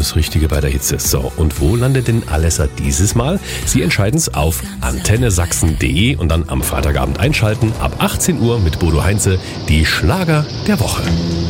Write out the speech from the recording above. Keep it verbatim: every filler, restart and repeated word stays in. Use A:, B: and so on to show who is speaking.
A: das Richtige bei der Hitze. So, und wo landet denn Alessa dieses Mal? Sie entscheiden es auf antenne sachsen punkt de und dann am Freitagabend einschalten. Ab achtzehn Uhr mit Bodo Heinze, die Schlager der Woche.